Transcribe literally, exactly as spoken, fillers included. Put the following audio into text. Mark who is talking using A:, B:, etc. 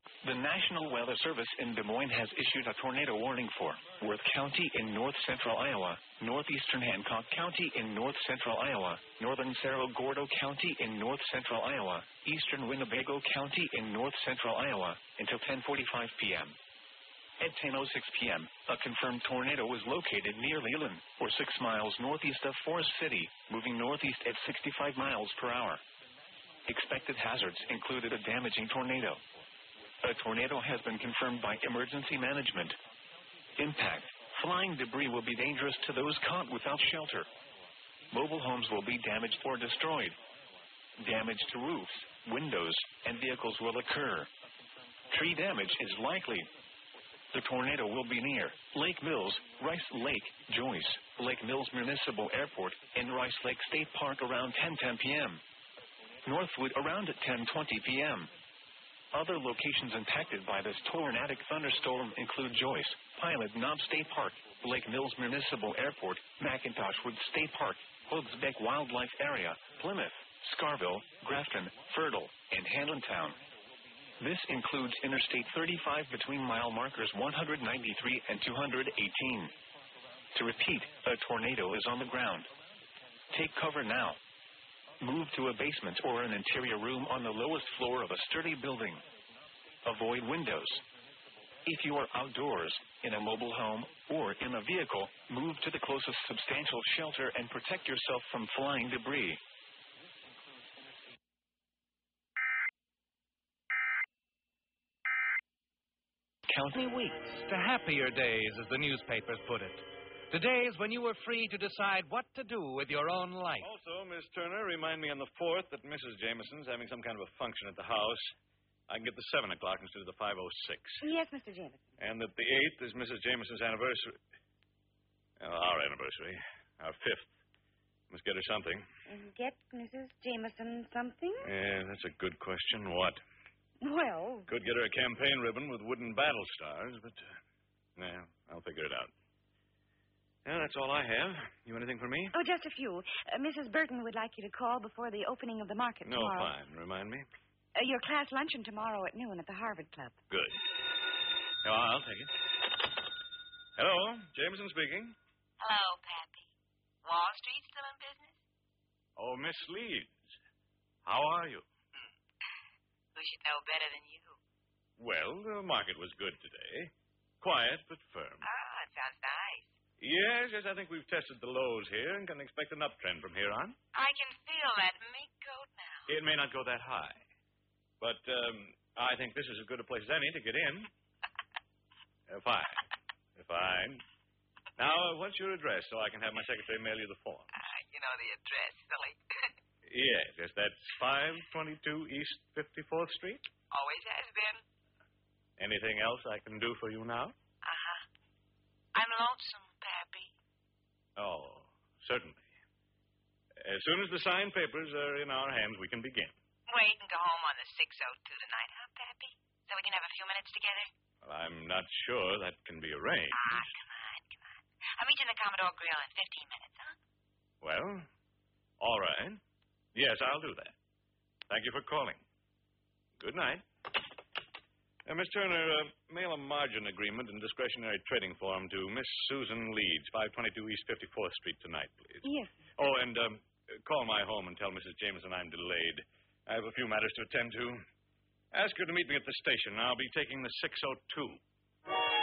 A: The National Weather Service in Des Moines has issued a tornado warning for Worth County in north-central Iowa, northeastern Hancock County in north-central Iowa, northern Cerro Gordo County in north-central Iowa, eastern Winnebago County in north-central Iowa, until ten forty-five p.m. At ten oh six p.m., a confirmed tornado was located near Leland, or six miles northeast of Forest City, moving northeast at sixty-five miles per hour. Expected hazards included a damaging tornado. A tornado has been confirmed by emergency management. Impact. Flying debris will be dangerous to those caught without shelter. Mobile homes will be damaged or destroyed. Damage to roofs, windows, and vehicles will occur. Tree damage is likely. The tornado will be near Lake Mills, Rice Lake, Joyce, Lake Mills Municipal Airport, and Rice Lake State Park around ten ten p.m. Northwood around ten twenty p.m. Other locations impacted by this tornadic thunderstorm include Joyce, Pilot Knob State Park, Lake Mills Municipal Airport, McIntosh Woods State Park, Hogsbeck Wildlife Area, Plymouth, Scarville, Grafton, Fertile, and Handlintown. This includes Interstate thirty-five between mile markers one ninety-three and two eighteen. To repeat, a tornado is on the ground. Take cover now. Move to a basement or an interior room on the lowest floor of a sturdy building. Avoid windows. If you are outdoors, in a mobile home, or in a vehicle, move to the closest substantial shelter and protect yourself from flying debris.
B: County weeks to happier days, as the newspapers put it. The days when you were free to decide what to do with your own life.
C: Also, Miss Turner, remind me on the fourth that Missus Jameson's having some kind of a function at the house. I can get the seven o'clock instead of the five oh six.
D: Yes, Mister Jameson.
C: And that the eighth is Missus Jameson's anniversary. Well, our anniversary. Our fifth. Must get her something.
D: And get Missus Jameson something?
C: Yeah, that's a good question. What?
D: Well...
C: Could get her a campaign ribbon with wooden battle stars, but... Uh, nah, I'll figure it out. Yeah, that's all I have. You anything for me?
D: Oh, just a few. Uh, Missus Burton would like you to call before the opening of the market
C: no,
D: tomorrow.
C: No, fine. Remind me.
D: Uh, your class luncheon tomorrow at noon at the Harvard Club.
C: Good. Oh, I'll take it. Hello, Jameson speaking.
E: Hello, Pappy. Wall Street still in business?
C: Oh, Miss Leeds. How are you?
E: Hmm. Who should know better than you?
C: Well, the market was good today. Quiet but firm.
E: Oh, that sounds nice.
C: Yes, yes, I think we've tested the lows here and can expect an uptrend from here on.
E: I can feel that mink coat now.
C: It may not go that high. But um, I think this is as good a place as any to get in. uh, fine. Fine. Now, uh, what's your address so I can have my secretary mail you the form?
E: Uh, you know the address, silly.
C: Yes, yes, that's five twenty-two East fifty-fourth Street.
E: Always has been.
C: Anything else I can do for you now?
E: Uh-huh. I'm lonesome, Pappy.
C: Oh, certainly. As soon as the signed papers are in our hands, we can begin.
E: Wait and go home on the six oh two tonight, huh, Pappy? So we can have a few minutes together?
C: Well, I'm not sure that can be arranged.
E: Ah, come on, come on. I'll meet you in the Commodore Grill in fifteen minutes, huh?
C: Well, all right. Yes, I'll do that. Thank you for calling. Good night. Uh, Miss Turner, uh, mail a margin agreement and discretionary trading form to Miss Susan Leeds, five twenty-two East fifty-fourth Street tonight, please.
D: Yes.
C: Oh, and um, call my home and tell Missus Jameson I'm delayed. I have a few matters to attend to. Ask her to meet me at the station. I'll be taking the six oh two.